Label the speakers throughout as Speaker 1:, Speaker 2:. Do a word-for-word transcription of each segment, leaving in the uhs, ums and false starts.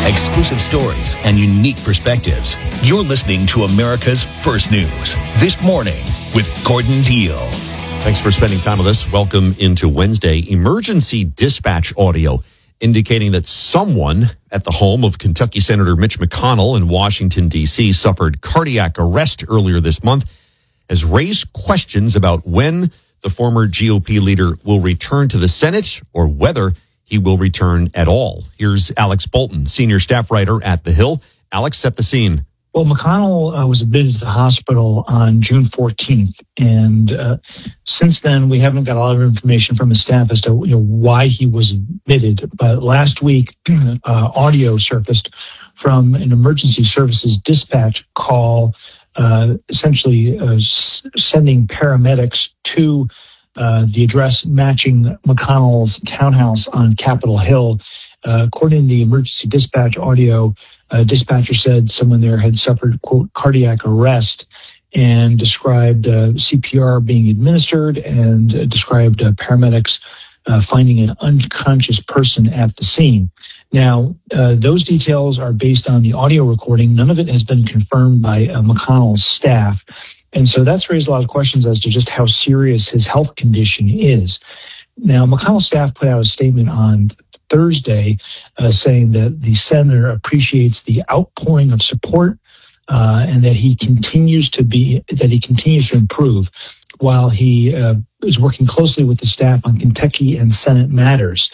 Speaker 1: Exclusive stories and unique perspectives. You're listening to America's First News. This Morning with Gordon Deal.
Speaker 2: Thanks for spending time with us. Welcome into Wednesday. Emergency dispatch audio indicating that someone at the home of Kentucky Senator Mitch McConnell in Washington, D C suffered cardiac arrest earlier this month has raised questions about when the former G O P leader will return to the Senate or whether he will return at all. Here's Alex Bolton, senior staff writer at The Hill. Alex, set the scene.
Speaker 3: Well, McConnell uh, was admitted to the hospital on June fourteenth, and uh, since then we haven't got a lot of information from his staff as to you know, why he was admitted. But last week, uh, audio surfaced from an emergency services dispatch call, uh, essentially uh, s- sending paramedics to uh, the address matching McConnell's townhouse on Capitol Hill. Uh, according to the emergency dispatch audio, a dispatcher said someone there had suffered, quote, cardiac arrest, and described uh, C P R being administered and uh, described uh, paramedics uh, finding an unconscious person at the scene. Now, uh, those details are based on the audio recording. None of it has been confirmed by uh, McConnell's staff. And so that's raised a lot of questions as to just how serious his health condition is. Now, McConnell's staff put out a statement on Thursday uh, saying that the senator appreciates the outpouring of support uh, and that he continues to be that he continues to improve while he uh, is working closely with the staff on Kentucky and Senate matters.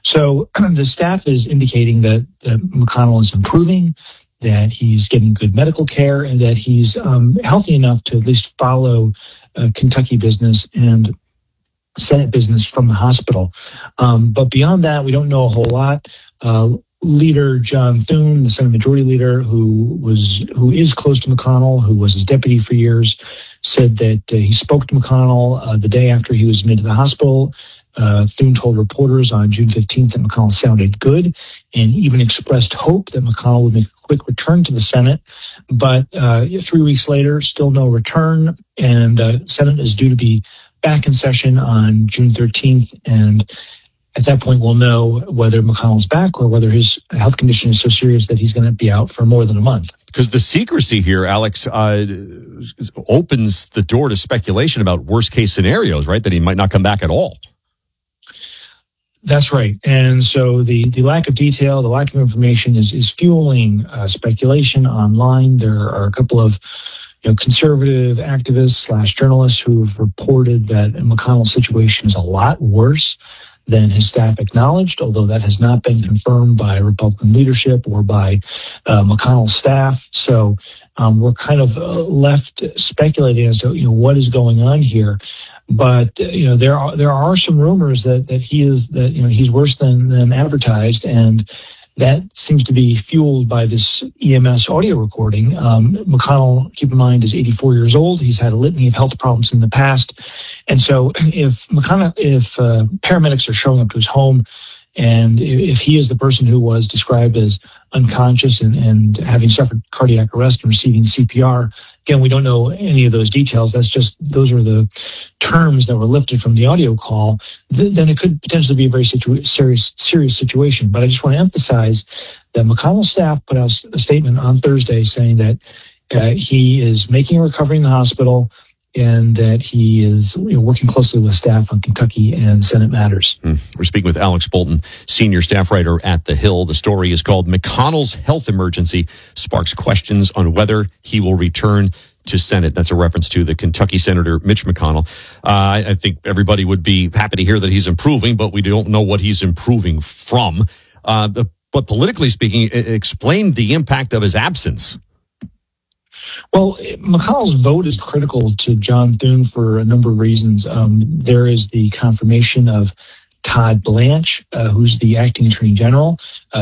Speaker 3: So the staff is indicating that, that McConnell is improving, that he's getting good medical care, and that he's um, healthy enough to at least follow uh, Kentucky business and Senate business from the hospital. Um, but beyond that, we don't know a whole lot. Uh, Leader John Thune, the Senate Majority Leader, who was who is close to McConnell, who was his deputy for years, said that uh, he spoke to McConnell uh, the day after he was admitted to the hospital. Uh, Thune told reporters on June fifteenth that McConnell sounded good and even expressed hope that McConnell would make a quick return to the Senate. But uh, three weeks later, still no return, and uh, Senate is due to be back in session on June thirteenth, and at that point we'll know whether McConnell's back or whether his health condition is so serious that he's going to be out for more than a month.
Speaker 2: Because the secrecy here, Alex, uh, opens the door to speculation about worst-case scenarios, right, that he might not come back at all.
Speaker 3: That's right. And so the, the lack of detail, the lack of information is, is fueling uh, speculation online. There are a couple of You know, conservative activists slash journalists who've reported that McConnell's situation is a lot worse than his staff acknowledged, although that has not been confirmed by Republican leadership or by uh, McConnell's staff. So um, we're kind of uh, left speculating as to you know what is going on here. But you know there are there are some rumors that that he is that you know he's worse than than advertised, and that seems to be fueled by this E M S audio recording. Um, McConnell, keep in mind, is eighty-four years old. He's had a litany of health problems in the past. And so if McConnell, if uh, paramedics are showing up to his home, and if he is the person who was described as unconscious and, and having suffered cardiac arrest and receiving C P R, again, we don't know any of those details. That's just, those are the terms that were lifted from the audio call. Th- then it could potentially be a very situ- serious, serious situation. But I just want to emphasize that McConnell's staff put out a statement on Thursday saying that uh, he is making a recovery in the hospital, and that he is you know, working closely with staff on Kentucky and Senate matters.
Speaker 2: Mm. We're speaking with Alex Bolton, senior staff writer at The Hill. The story is called McConnell's Health Emergency Sparks Questions on Whether He Will Return to Senate. That's a reference to the Kentucky Senator Mitch McConnell. Uh, I think everybody would be happy to hear that he's improving, but we don't know what he's improving from. Uh, the, but politically speaking, explain the impact of his absence.
Speaker 3: Well, McConnell's vote is critical to John Thune for a number of reasons. Um, there is the confirmation of Todd Blanche, uh, who's the acting attorney general. Uh,